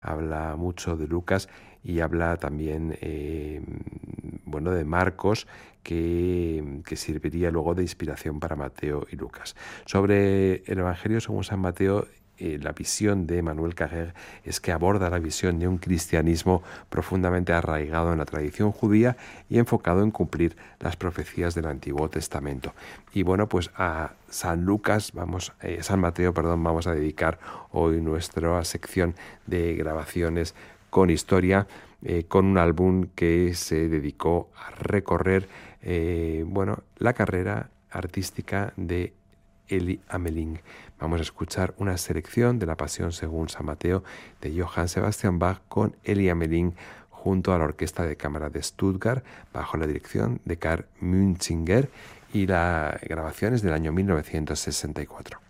habla mucho de Lucas y habla también de Marcos, que serviría luego de inspiración para Mateo y Lucas. Sobre el Evangelio según San Mateo, la visión de Emmanuel Carrère es que aborda la visión de un cristianismo profundamente arraigado en la tradición judía y enfocado en cumplir las profecías del Antiguo Testamento. Y pues a San Mateo, vamos a dedicar hoy nuestra sección de grabaciones con historia, con un álbum que se dedicó a recorrer la carrera artística de Elie Hamelin. Vamos a escuchar una selección de la Pasión según San Mateo de Johann Sebastian Bach con Elie Hamelin junto a la Orquesta de Cámara de Stuttgart bajo la dirección de Karl Münzinger, y la grabación es del año 1964.